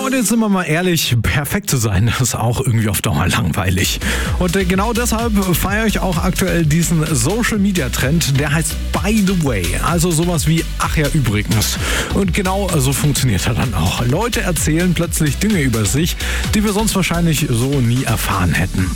Und jetzt sind wir mal ehrlich, perfekt zu sein, ist auch irgendwie auf Dauer langweilig. Und genau deshalb feiere ich auch aktuell diesen Social-Media-Trend, der heißt By the Way. Also sowas wie, ach ja, übrigens. Und genau so funktioniert er dann auch. Leute erzählen plötzlich Dinge über sich, die wir sonst wahrscheinlich so nie erfahren hätten.